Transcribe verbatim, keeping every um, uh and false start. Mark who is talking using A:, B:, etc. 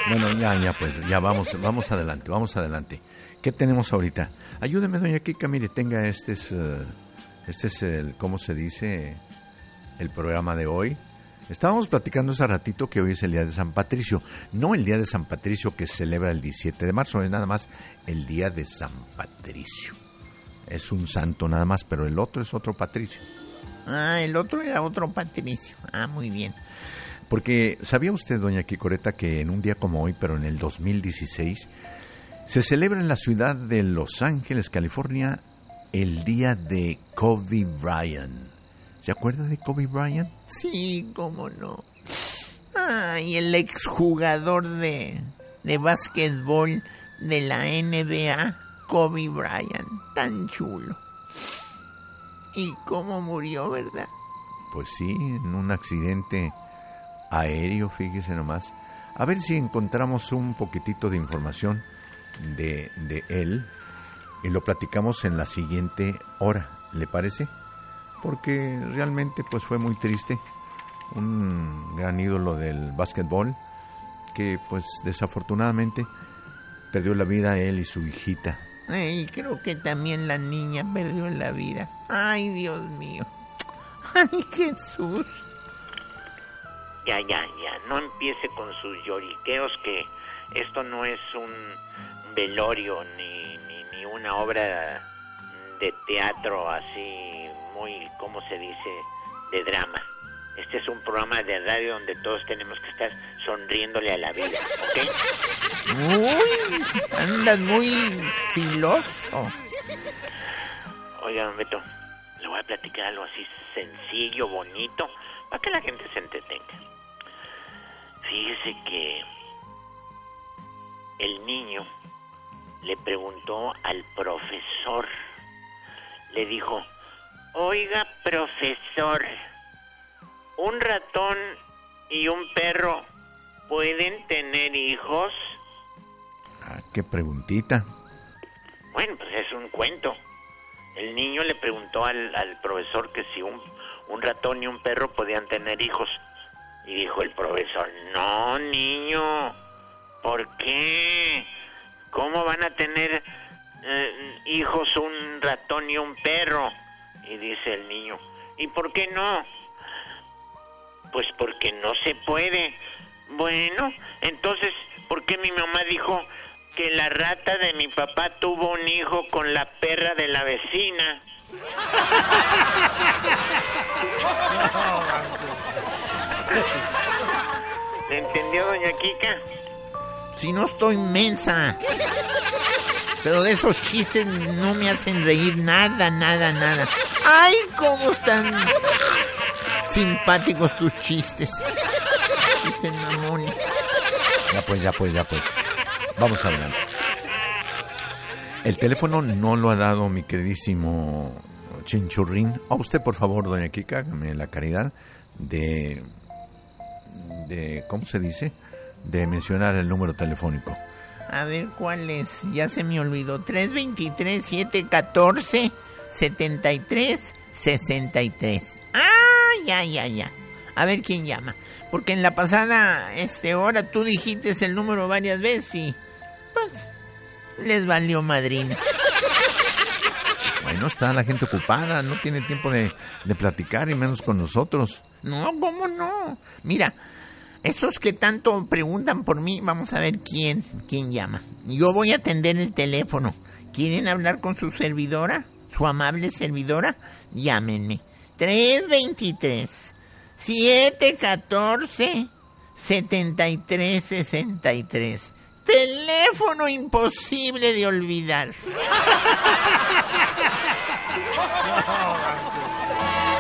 A: Bueno, ya, ya, pues, ya vamos, vamos adelante, vamos adelante. ¿Qué tenemos ahorita? Ayúdeme, doña Kika, mire, tenga, este es, uh, este es el, ¿cómo se dice? El programa de hoy. Estábamos platicando hace ratito que hoy es el día de San Patricio. No el día de San Patricio que se celebra el diecisiete de marzo, es nada más el día de San Patricio. Es un santo nada más, pero el otro es otro Patricio.
B: Ah, el otro era otro Patricio. Ah, muy bien.
A: Porque, ¿sabía usted, doña Quicoreta, que en un día como hoy, pero en el dos mil dieciséis, se celebra en la ciudad de Los Ángeles, California, el día de Kobe Bryant? ¿Se acuerda de Kobe Bryant?
B: Sí, cómo no. Ah, y el exjugador de, de básquetbol de la N B A, Kobe Bryant, tan chulo. ¿Y cómo murió, verdad?
A: Pues sí, en un accidente aéreo, fíjese nomás. A ver si encontramos un poquitito de información de, de él y lo platicamos en la siguiente hora, ¿le parece? Porque realmente pues fue muy triste. Un gran ídolo del básquetbol que pues desafortunadamente perdió la vida él y su hijita.
B: Y creo que también la niña perdió la vida. Ay, Dios mío. Ay, Jesús.
C: Ya, ya, ya, no empiece con sus lloriqueos, que esto no es un velorio ni, ni, ni una obra de teatro así muy, ¿cómo se dice?, de drama. Este es un programa de radio donde todos tenemos que estar sonriéndole a la vida, ¿ok?
B: Uy, andas muy filoso.
C: Oiga, don Beto, le voy a platicar algo así sencillo, bonito, para que la gente se entretenga. Fíjese que el niño le preguntó al profesor, le dijo: oiga, profesor, ¿un ratón y un perro pueden tener hijos?
A: Ah, qué preguntita.
C: Bueno, pues es un cuento. El niño le preguntó al, al profesor que si un, un ratón y un perro podían tener hijos. Y dijo el profesor: no, niño, ¿por qué? ¿Cómo van a tener eh, hijos un ratón y un perro? Y dice el niño: ¿y por qué no? Pues porque no se puede. Bueno, entonces, ¿por qué mi mamá dijo que la rata de mi papá tuvo un hijo con la perra de la vecina? ¿Le entendió, doña Kika?
B: Si no estoy mensa. Pero de esos chistes no me hacen reír nada, nada, nada. ¡Ay, cómo están simpáticos tus chistes! Chistes mamones.
A: Ya pues, ya pues, ya pues. Vamos adelante. El teléfono no lo ha dado mi queridísimo Chinchurrín. A usted, por favor, doña Kika, hágame la caridad de... de ¿cómo se dice? De mencionar el número telefónico.
B: A ver, ¿cuál es? Ya se me olvidó. tres dos tres, siete uno cuatro, siete tres seis tres. Ah, ya, ya, ya. A ver quién llama. Porque en la pasada este hora tú dijiste el número varias veces y... pues... les valió madrina.
A: Bueno, está la gente ocupada, no tiene tiempo de, de platicar y menos con nosotros.
B: No, ¿cómo no? Mira, esos que tanto preguntan por mí, vamos a ver quién, quién llama. Yo voy a atender el teléfono. ¿Quieren hablar con su servidora? ¿Su amable servidora? Llámenme. tres dos tres, siete uno cuatro, siete tres seis tres. Teléfono imposible de olvidar.